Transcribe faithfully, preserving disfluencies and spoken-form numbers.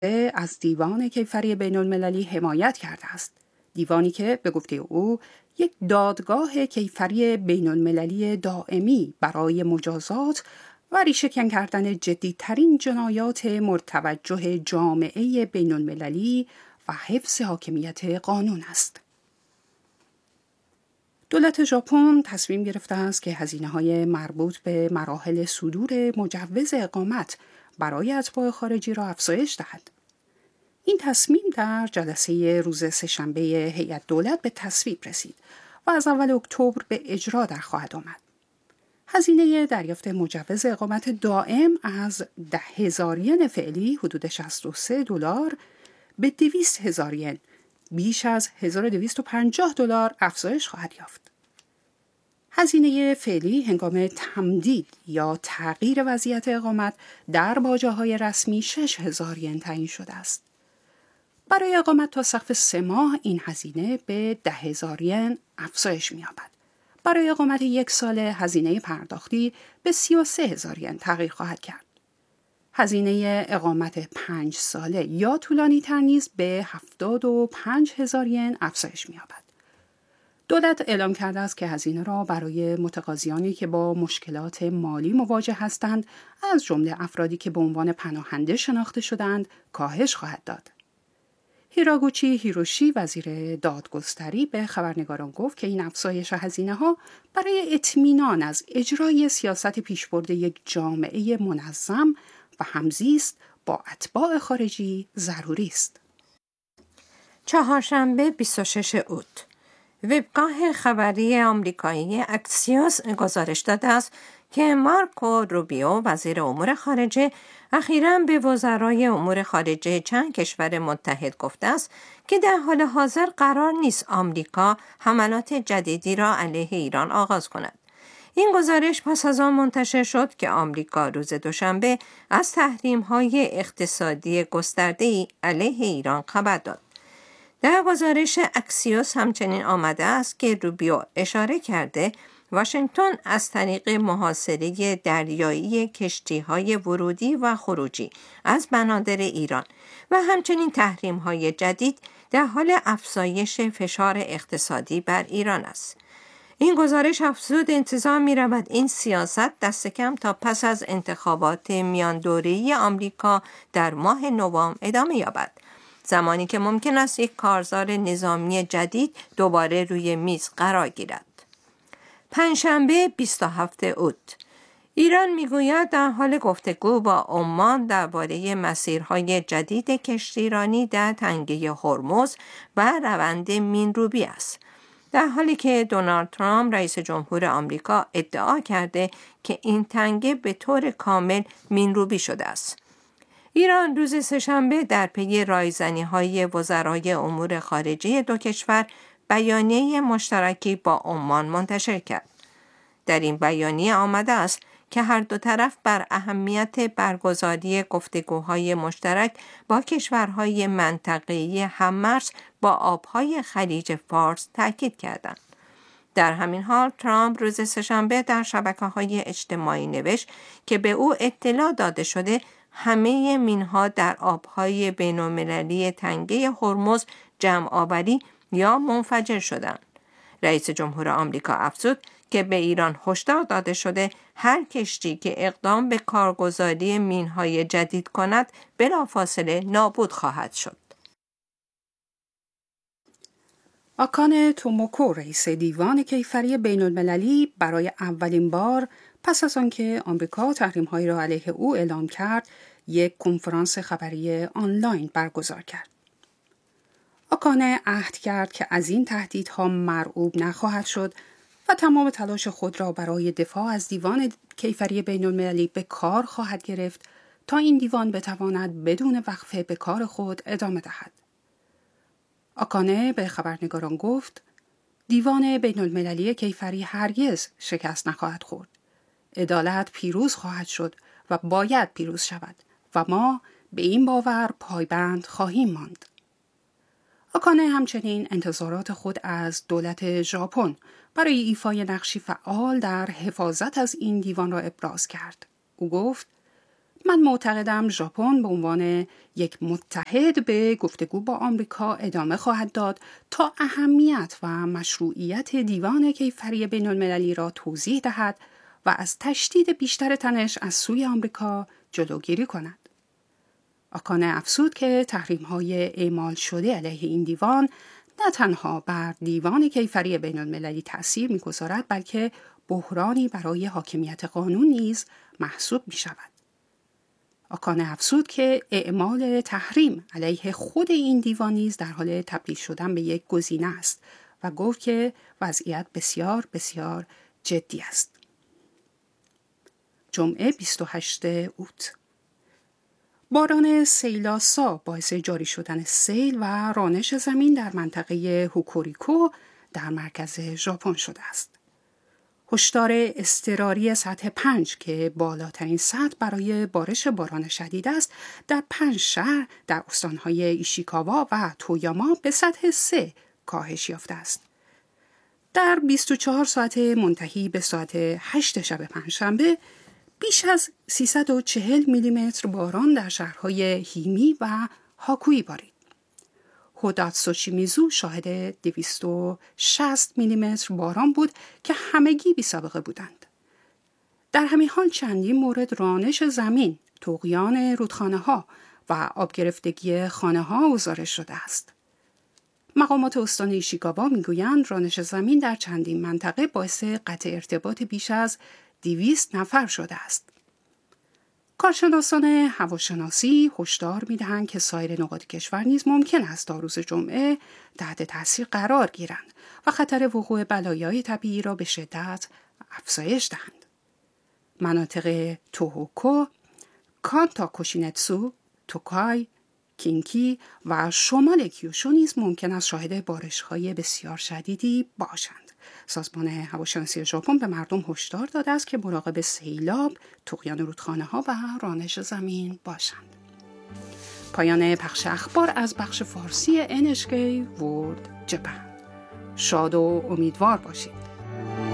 از دیوان کیفری بین المللی حمایت کرده است. دیوانی که به گفته او یک دادگاه کیفری بین المللی دائمی برای مجازات و ریشه‌کن کردن جدی‌ترین جنایات مرتوجه جامعه بین المللی و حفظ حاکمیت قانون است. دولت ژاپن تصمیم گرفته است که هزینه‌های مربوط به مراحل صدور مجوز اقامت برای اتباع خارجی را افزایش دهد. این تصمیم در جلسه روز سه‌شنبه هیئت دولت به تصویب رسید و از اول اکتبر به اجرا در خواهد آمد. هزینه دریافت مجوز اقامت دائم از ده هزار ین فعلی حدود شصت و سه دلار به دویست هزار ین بیش از هزار و دویست و پنجاه دلار افزایش خواهد یافت. هزینه فعلی هنگام تمدید یا تغییر وضعیت اقامت در باجه‌های رسمی شش هزار ین تعیین شده است. برای اقامت تا سقف سه ماه این هزینه به ده هزار ین افزایش می‌یابد. برای اقامت یک ساله هزینه پرداختی به سی و سه هزار ین تغییر خواهد کرد. هزینه اقامت پنج ساله یا طولانی تر نیز به هفتاد و پنج هزار ین افزایش می‌یابد. دولت اعلام کرده است که هزینه را برای متقاضیانی که با مشکلات مالی مواجه هستند، از جمله افرادی که به عنوان پناهنده شناخته شدند، کاهش خواهد داد. هیراگوچی هیروشی وزیر دادگستری به خبرنگاران گفت که این افزایش هزینه‌ها برای اطمینان از اجرای سیاست پیشبرد یک جامعه منظم و همزیست با اتباع خارجی ضروری است. چهارشنبه بیست و ششم اوت وبگاه خبری آمریکایی اکسیوس گزارش داده است که مارکو روبیو وزیر امور خارجه اخیراً به وزرای امور خارجه چند کشور متحد گفته است که در حال حاضر قرار نیست آمریکا حملات جدیدی را علیه ایران آغاز کند. این گزارش پس از آن منتشر شد که آمریکا روز دوشنبه از تحریم‌های اقتصادی گسترده‌ای علیه ایران خبر داد. در گزارش اکسیوس همچنین آمده است که روبیو اشاره کرده واشنگتن از طریق محاصره دریایی کشتی‌های ورودی و خروجی از بنادر ایران و همچنین تحریم‌های جدید در حال افزایش فشار اقتصادی بر ایران است. این گزارش افزود انتظار می‌رود این سیاست دست کم تا پس از انتخابات میان دوره‌ای آمریکا در ماه نوامبر ادامه یابد، زمانی که ممکن است یک کارزار نظامی جدید دوباره روی میز قرار گیرد. پنجشنبه بیست و هفتم اوت ایران میگوید در حال گفتگو با عمان درباره مسیرهای جدید کشتیرانی در تنگه هرمز و روند مین‌روبی است، در حالی که دونالد ترامپ رئیس جمهور آمریکا ادعا کرده که این تنگه به طور کامل مین‌روبی شده است. ایران روز سه‌شنبه در پی رایزنی‌های وزرای امور خارجه دو کشور بیانیه مشترکی با عمان منتشر کرد. در این بیانیه آمده است که هر دو طرف بر اهمیت برگزاری گفتگوهای مشترک با کشورهای منطقه‌ای هم‌مرز با آبهای خلیج فارس تاکید کردند. در همین حال ترامپ روز سه‌شنبه در شبکه‌های اجتماعی نوشت که به او اطلاع داده شده همه مین‌ها در آبهای بین‌المللی تنگه هرمز جمع آوری یا منفجر شدند. رئیس جمهور آمریکا افزود که به ایران هشدار داده شده هر کشتی که اقدام به کارگزاری مین‌های جدید کند بلافاصله نابود خواهد شد. آکانه توموکو رئیس دیوان کیفری بین المللی برای اولین بار پس از آنکه آمریکا تحریم‌هایی را علیه او اعلام کرد، یک کنفرانس خبری آنلاین برگزار کرد. آکانه عهد کرد که از این تهدیدها مرعوب نخواهد شد و تمام تلاش خود را برای دفاع از دیوان کیفری بین المللی به کار خواهد گرفت تا این دیوان بتواند بدون وقفه به کار خود ادامه دهد. آکانه به خبرنگاران گفت دیوان بین المللی کیفری هرگز شکست نخواهد خورد. عدالت پیروز خواهد شد و باید پیروز شود و ما به این باور پایبند خواهیم ماند. آکانه همچنین انتظارات خود از دولت ژاپن برای ایفای نقشی فعال در حفاظت از این دیوان را ابراز کرد. او گفت من معتقدم ژاپن به عنوان یک متحد به گفتگو با آمریکا ادامه خواهد داد تا اهمیت و مشروعیت دیوان کیفری بین المللی را توضیح دهد و از تشدید بیشتر تنش از سوی آمریکا جلوگیری کند. آکانه افزود که تحریم‌های اعمال شده علیه این دیوان نه تنها بر دیوان کیفری بین المللی تأثیر می‌گذارد بلکه بحرانی برای حاکمیت قانون نیز محسوب می‌شود. آکانه افزود که اعمال تحریم علیه خود این دیوان نیز در حال تبدیل شدن به یک گزینه است و گفت که وضعیت بسیار بسیار جدی است. جمعه بیست و هشتم اوت. باران سیلاسا باعث جاری شدن سیل و رانش زمین در منطقه هوکوریکو در مرکز ژاپن شده است. هشدار اضطراری سطح پنج که بالاترین سطح برای بارش باران شدید است، در پنج شهر در استانهای ایشیکاوا و تویاما به سطح سه کاهش یافته است. در بیست و چهار ساعت منتهی به ساعت هشت شب پنجشنبه بیش از سیصد و چهل میلیمتر باران در شهرهای هیمی و هاکوئی بارید. هوداتسوشیمیزو شاهد دویست و شصت میلیمتر باران بود که همگی بی سابقه بودند. در همین حال چندین مورد رانش زمین، طغیان رودخانه ها و آب گرفتگی خانه ها گزارش شده است. مقامات استان ایشیکاوا میگویند رانش زمین در چندین منطقه باعث قطع ارتباط بیش از دویست نفر شده است. کارشناسان هواشناسی هشدار می‌دهند که سایر نقاط کشور نیز ممکن است تا روز جمعه تحت تاثیر قرار گیرند و خطر وقوع بلایای طبیعی را به شدت افزایش دهند. مناطق توهوکو، کانتا کوشینتسو، توکای، کینکی و شمال کیوشو نیز ممکن است شاهد بارش‌های بسیار شدیدی باشند. سازمان هواشناسی ژاپن به مردم هشدار داده است که مراقب سیلاب، طغیان رودخانه‌ها و رانش زمین باشند. پایان پخش اخبار از بخش فارسی ان اچ کی World Japan. شاد و امیدوار باشید.